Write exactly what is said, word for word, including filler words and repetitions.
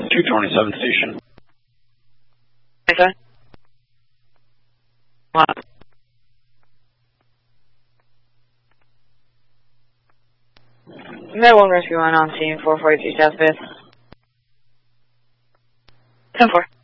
two twenty-seven station. Okay. What? Med one rescue one on scene four forty-two South Fifth. ten four.